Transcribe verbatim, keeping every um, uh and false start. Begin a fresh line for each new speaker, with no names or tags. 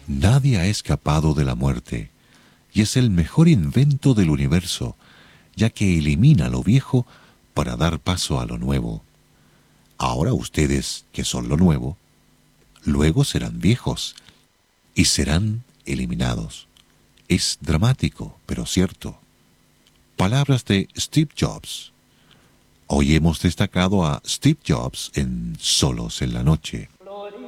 Nadie ha escapado de la muerte, y es el mejor invento del universo, ya que elimina lo viejo para dar paso a lo nuevo. Ahora ustedes, que son lo nuevo, luego serán viejos y serán eliminados. Es dramático, pero cierto. Palabras de Steve Jobs. Hoy hemos destacado a Steve Jobs en Solos en la Noche.